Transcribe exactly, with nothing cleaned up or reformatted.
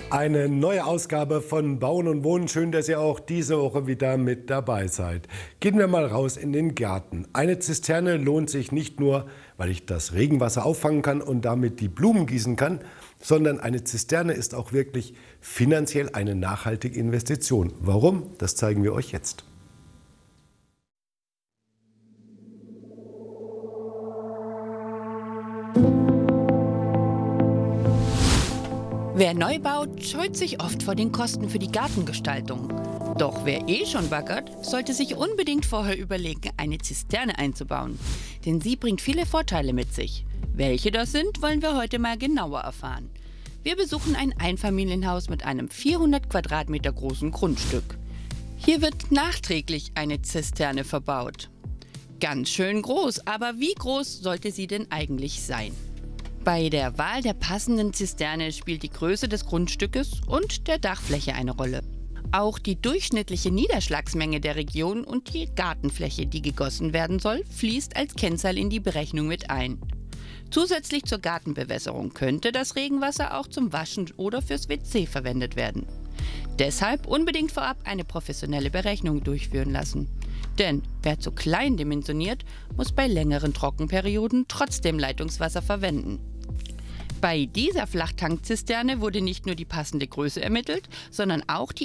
Eine neue Ausgabe von Bauen und Wohnen. Schön, dass ihr auch diese Woche wieder mit dabei seid. Gehen wir mal raus in den Garten. Eine Zisterne lohnt sich nicht nur, weil ich das Regenwasser auffangen kann und damit die Blumen gießen kann, sondern eine Zisterne ist auch wirklich finanziell eine nachhaltige Investition. Warum? Das zeigen wir euch jetzt. Wer neu baut, scheut sich oft vor den Kosten für die Gartengestaltung. Doch wer eh schon baggert, sollte sich unbedingt vorher überlegen, eine Zisterne einzubauen. Denn sie bringt viele Vorteile mit sich. Welche das sind, wollen wir heute mal genauer erfahren. Wir besuchen ein Einfamilienhaus mit einem vierhundert Quadratmeter großen Grundstück. Hier wird nachträglich eine Zisterne verbaut. Ganz schön groß, aber wie groß sollte sie denn eigentlich sein? Bei der Wahl der passenden Zisterne spielt die Größe des Grundstückes und der Dachfläche eine Rolle. Auch die durchschnittliche Niederschlagsmenge der Region und die Gartenfläche, die gegossen werden soll, fließt als Kennzahl in die Berechnung mit ein. Zusätzlich zur Gartenbewässerung könnte das Regenwasser auch zum Waschen oder fürs W C verwendet werden. Deshalb unbedingt vorab eine professionelle Berechnung durchführen lassen. Denn wer zu klein dimensioniert, muss bei längeren Trockenperioden trotzdem Leitungswasser verwenden. Bei dieser Flachtankzisterne wurde nicht nur die passende Größe ermittelt, sondern auch die